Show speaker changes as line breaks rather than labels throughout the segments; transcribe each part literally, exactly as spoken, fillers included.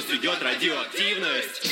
пусть идет радиоактивность.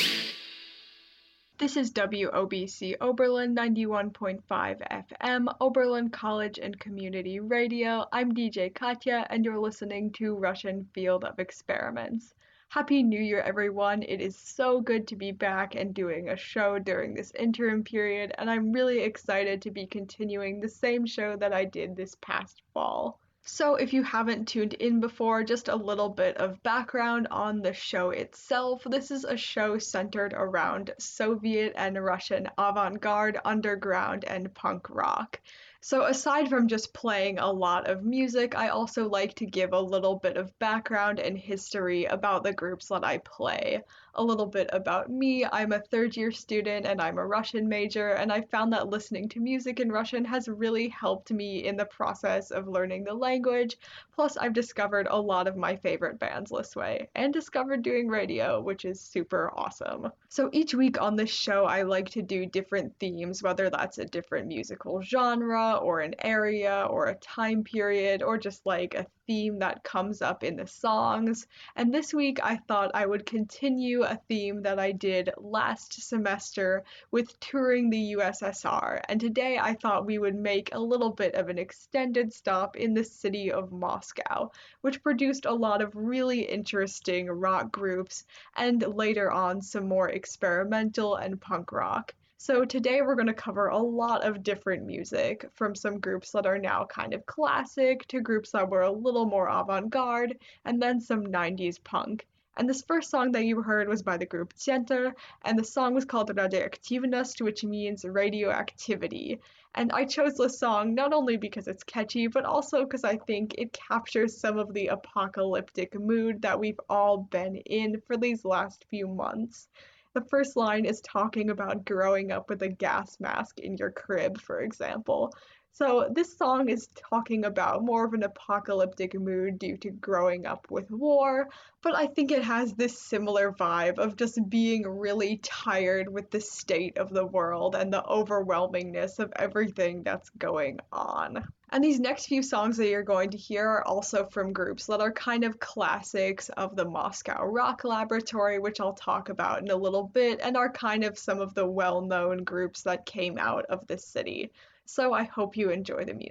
This is W O B C Oberlin ninety-one point five F M, Oberlin College and Community Radio. I'm D J Katya, and you're listening to Russian Field of Experiments. Happy New Year, everyone. It is so good to be back and doing a show during this interim period, and I'm really excited to be continuing the same show that I did this past fall. So if you haven't tuned in before, just a little bit of background on the show itself. This is a show centered around Soviet and Russian avant-garde, underground, and punk rock. So aside from just playing a lot of music, I also like to give a little bit of background and history about the groups that I play. A little bit about me. I'm a third year student and I'm a Russian major, and I found that listening to music in Russian has really helped me in the process of learning the language. Plus, I've discovered a lot of my favorite bands this way, and discovered doing radio, which is super awesome. So each week on this show, I like to do different themes, whether that's a different musical genre, or an area, or a time period, or just like a theme that comes up in the songs. And this week I thought I would continue a theme that I did last semester with touring the U S S R, and today I thought we would make a little bit of an extended stop in the city of Moscow, which produced a lot of really interesting rock groups, and later on some more experimental and punk rock. So today we're going to cover a lot of different music, from some groups that are now kind of classic to groups that were a little more avant-garde, and then some nineties punk. And this first song that you heard was by the group Center, and the song was called Radioaktivnost, which means radioactivity. And I chose this song not only because it's catchy, but also because I think it captures some of the apocalyptic mood that we've all been in for these last few months. The first line is talking about growing up with a gas mask in your crib, for example. So this song is talking about more of an apocalyptic mood due to growing up with war, but I think it has this similar vibe of just being really tired with the state of the world and the overwhelmingness of everything that's going on. And these next few songs that you're going to hear are also from groups that are kind of classics of the Moscow Rock Laboratory, which I'll talk about in a little bit, and are kind of some of the well-known groups that came out of this city. So I hope you enjoy the music.